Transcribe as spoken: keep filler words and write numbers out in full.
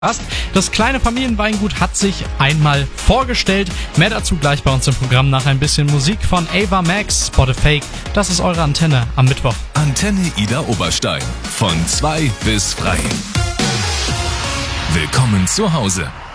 Das kleine Familienweingut hat sich einmal vorgestellt. Mehr dazu gleich bei uns im Programm nach ein bisschen Musik von Ava Max, Spot a Fake. Das ist eure Antenne am Mittwoch. Antenne Ida Oberstein von zwei bis drei. Willkommen zu Hause.